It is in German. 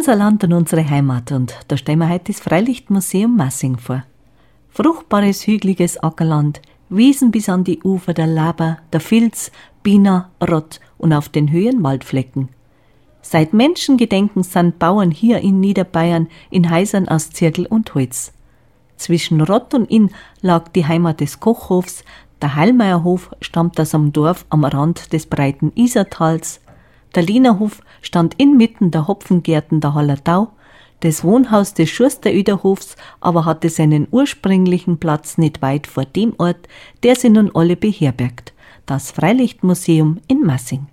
Unser Land und unsere Heimat, und da stellen wir heute das Freilichtmuseum Massing vor. Fruchtbares, hügeliges Ackerland, Wiesen bis an die Ufer der Laber, der Filz, Biener, Rott und auf den Höhen Waldflecken. Seit Menschengedenken sind Bauern hier in Niederbayern in Häusern aus Zirkel und Holz. Zwischen Rott und Inn lag die Heimat des Kochhofs, der Heilmeierhof stammt aus einem Dorf am Rand des breiten Isartals, der Lienerhof stand inmitten der Hopfengärten der Hallertau, das Wohnhaus des Schusteröderhofs aber hatte seinen ursprünglichen Platz nicht weit vor dem Ort, der sie nun alle beherbergt, das Freilichtmuseum in Massing.